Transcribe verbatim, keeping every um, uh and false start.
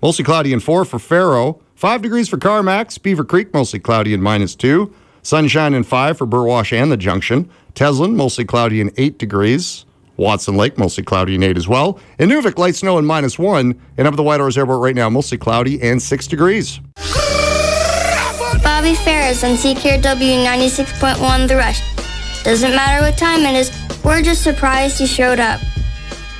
Mostly cloudy and four for Faro. Five degrees for Carmax. Beaver Creek, mostly cloudy and minus two. Sunshine and five for Burwash and the Junction. Teslin, mostly cloudy and eight degrees. Watson Lake, mostly cloudy and eight as well. Inuvik, light snow and minus one. And up at the Whitehorse Airport right now, mostly cloudy and six degrees. Bobby Ferris on C K R W ninety-six point one The Rush. Doesn't matter what time it is, we're just surprised you showed up.